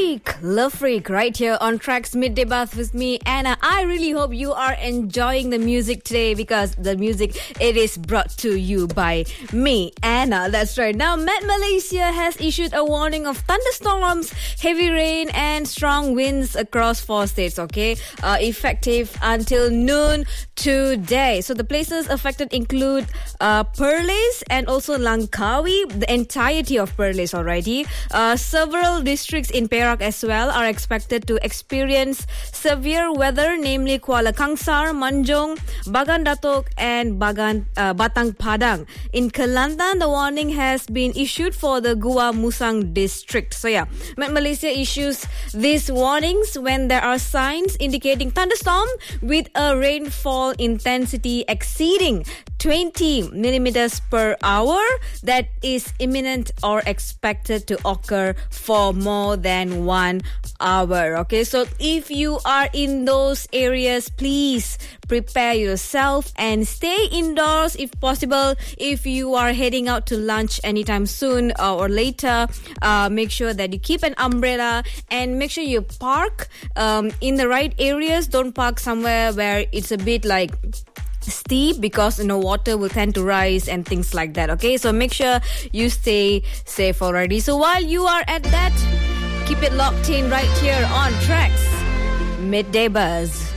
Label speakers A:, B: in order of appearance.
A: Love Freak, right here on Tracks Midday Bath with me, Anna. I really hope you are enjoying the music today because the music, it is brought to you by me, Anna. That's right. Now, Met Malaysia has issued a warning of thunderstorms, heavy rain, and strong winds across 4 states, okay? Effective until noon today. So the places affected include Perlis and also Langkawi, the entirety of Perlis already. Several districts in Perak as well are expected to experience severe weather, namely Kuala Kangsar, Manjung, Bagan Datuk, and Batang Padang. In Kelantan, the warning has been issued for the Gua Musang district. So yeah, Met Malaysia issues these warnings when there are signs indicating thunderstorm with a rainfall intensity exceeding 20 millimeters per hour that is imminent or expected to occur for more than 1 hour. Okay, so if you are in those areas, please prepare yourself and stay indoors if possible. If you are heading out to lunch anytime soon or later, make sure that you keep an umbrella and make sure you park in the right areas. Don't park somewhere where it's a bit like steep because water will tend to rise and things like that. Okay, so make sure you stay safe already. So while you are at that, keep it locked in right here on Tracks Midday Buzz.